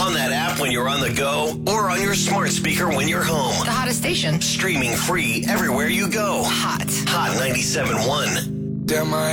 On that app when you're on the go, or on your smart speaker when you're home. The hottest station. Streaming free everywhere you go. Hot. Hot 97.1. Damn, I